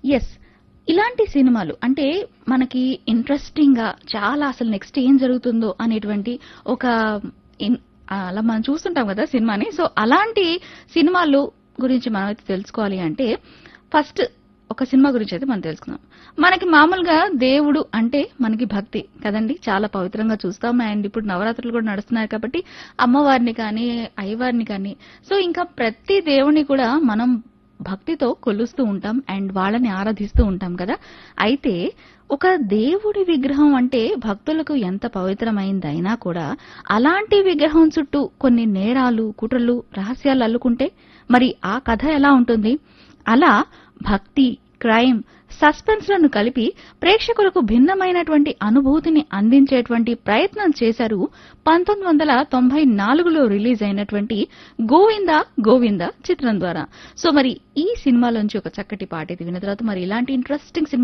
Yes. ఇలాంటి సినిమాలు అంటే మనకి ఇంట్రెస్టింగ్‌గా చాలా అసలు నెక్స్ట్ ఏం జరుగుతుందో అనేటువంటి ఒక ఇన్ అలా మనం చూస్తుంటాం గదా! సినిమాని. సో, అలాంటి సినిమాలు గురించి మనమైతే తెలుసుకోవాలి అంటే ఫస్ట్ ఒక సినిమా గురించయితే మనం తెలుసుకుందాం. మనకి మామూలుగా దేవుడు అంటే మనకి భక్తి కదండీ! చాలా పవిత్రంగా చూస్తాం. అండ్ ఇప్పుడు నవరాత్రులు కూడా నడుస్తున్నాయి కాబట్టి అమ్మవారిని కానీ, అయ్యవారిని కానీ సో, ఇంకా ప్రతి దేవుడిని కూడా మనం భక్తితో కొలుస్తూ ఉంటాం. అండ్ వాళ్ళని ఆరాధిస్తూ ఉంటాం కదా! అయితే ఒక దేవుడి విగ్రహం అంటే భక్తులకు ఎంత పవిత్రమైందైనా కూడా అలాంటి విగ్రహం చుట్టూ కొన్ని నేరాలు, కుట్రలు, రహస్యాలు అల్లుకుంటే మరి ఆ కథ ఎలా ఉంటుంది? అలా భక్తి, క్రైమ్, సస్పెన్స్‌లను కలిపి ప్రేక్షకులకు భిన్నమైనటువంటి అనుభూతిని అందించేటువంటి ప్రయత్నం చేశారు 1994లో రిలీజ్ అయినటువంటి 'గోవిందా గోవిందా' చిత్రం ద్వారా. సో మరి ఈ సినిమాలోంచి ఒక చక్కటి పాట ఇది విన్న తర్వాత మరి ఇలాంటి ఇంట్రెస్టింగ్ సినిమా